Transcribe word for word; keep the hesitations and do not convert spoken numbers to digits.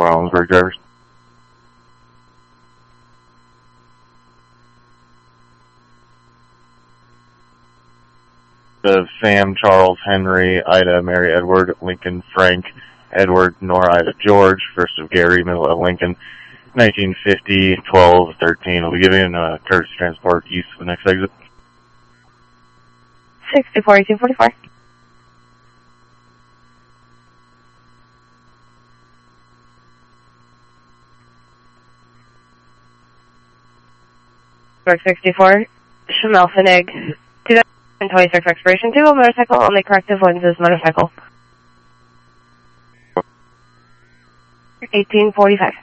four Allensburg drivers. The Sam, Charles, Henry, Ida, Mary, Edward, Lincoln, Frank, Edward, Nora, Ida, George, first of Gary, middle of Lincoln, nineteen fifty, twelve, thirteen. I'll be giving uh, courtesy transport east of the next exit. sixty-four, eighteen forty-four. sixty-four, Schmelzenig, two thousand twenty-six expiration, two motorcycle, only corrective lenses, motorcycle. eighteen forty-five.